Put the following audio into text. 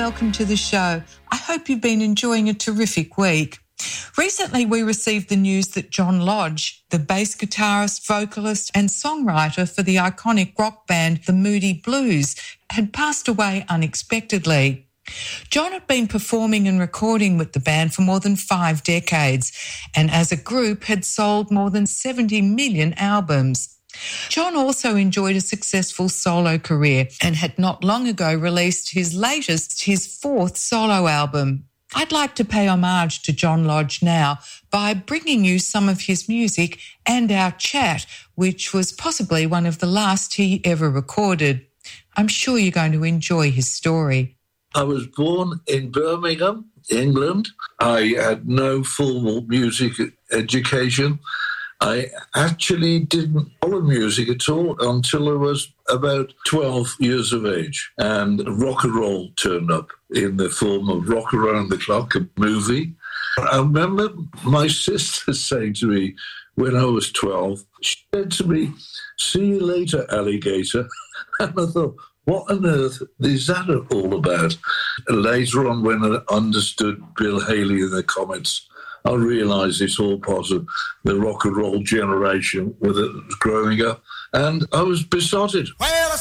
welcome to the show. I hope you've been enjoying a terrific week. Recently, we received the news that John Lodge, the bass guitarist, vocalist and songwriter for the iconic rock band The Moody Blues, had passed away unexpectedly. John had been performing and recording with the band for more than 5 decades, and as a group had sold more than 70 million albums. John also enjoyed a successful solo career and had not long ago released his 4th solo album. I'd like to pay homage to John Lodge now by bringing you some of his music and our chat, which was possibly one of the last he ever recorded. I'm sure you're going to enjoy his story. I was born in Birmingham, England. I had no formal music education. I actually didn't follow music at all until I was about 12 years of age. And rock and roll turned up in the form of Rock Around the Clock, a movie. I remember my sister saying to me when I was 12, she said to me, "See you later, alligator." And I thought, what on earth is that all about? And later on, when I understood Bill Haley and the Comets, I realised it's all part of the rock and roll generation with it growing up, and I was besotted. Well,